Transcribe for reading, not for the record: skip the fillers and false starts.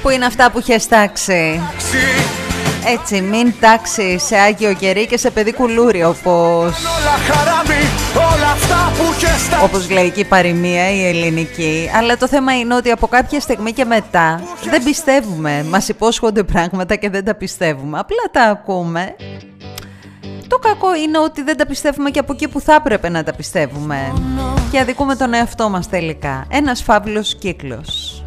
Πού είναι αυτά που είχες τάξει? Έτσι, μην τάξει σε άγιο κερί και σε παιδί κουλούρι, όπως λέει και η παροιμία η ελληνική. Αλλά το θέμα είναι ότι από κάποια στιγμή και μετά δεν πιστεύουμε. Μας υπόσχονται πράγματα και δεν τα πιστεύουμε. Απλά τα ακούμε. Το κακό είναι ότι δεν τα πιστεύουμε και από εκεί που θα έπρεπε να τα πιστεύουμε. Και αδικούμε τον εαυτό μας τελικά. Ένας φαύλος κύκλος.